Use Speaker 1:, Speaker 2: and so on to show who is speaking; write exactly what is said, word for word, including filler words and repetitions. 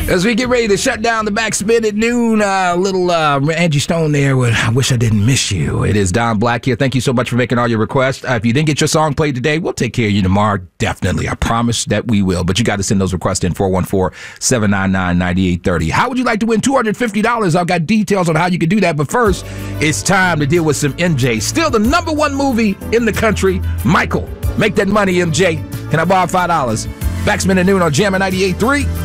Speaker 1: As we get ready to shut down the backspin at noon, a uh, little uh, Angie Stone there with I Wish I Didn't Miss You. It is Don Black here. Thank you so much for making all your requests. Uh, if you didn't get your song played today, we'll take care of you tomorrow. Definitely. I promise that we will. But you got to send those requests in four one four, seven nine nine, nine eight three zero. How would you like to win two hundred fifty dollars? I've got details on how you can do that. But first, it's time to deal with some M J. Still the number one movie in the country, Michael. Make that money, M J. Can I borrow five dollars? Backspin at noon on Jammin' ninety-eight point three.